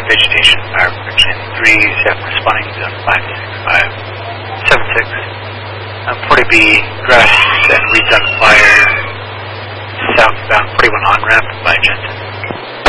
vegetation, fire protection 3, 7 responding zone 56576. 40B, grass and reeds on fire.